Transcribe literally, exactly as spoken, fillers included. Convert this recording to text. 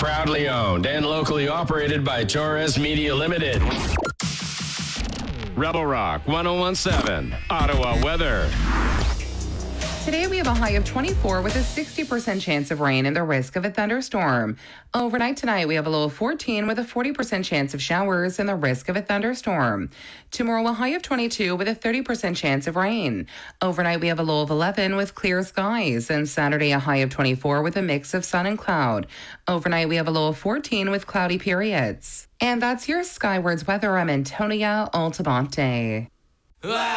Proudly owned and locally operated by Torres Media Limited. Rebel Rock one oh one seven, Ottawa weather. Today we have a high of twenty-four with a sixty percent chance of rain and the risk of a thunderstorm. Overnight tonight we have a low of fourteen with a forty percent chance of showers and the risk of a thunderstorm. Tomorrow a high of twenty-two with a thirty percent chance of rain. Overnight we have a low of eleven with clear skies, and Saturday a high of twenty-four with a mix of sun and cloud. Overnight we have a low of fourteen with cloudy periods. And that's your Skywards weather. I'm Antonia Altamonte.